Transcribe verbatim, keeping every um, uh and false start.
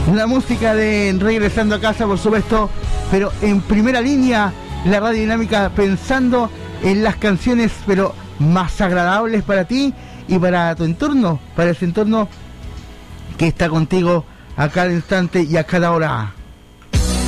La música de Regresando a Casa, por supuesto, pero en primera línea, la Radio Dinámica pensando en las canciones, pero más agradables para ti y para tu entorno, para ese entorno que está contigo a cada instante y a cada hora.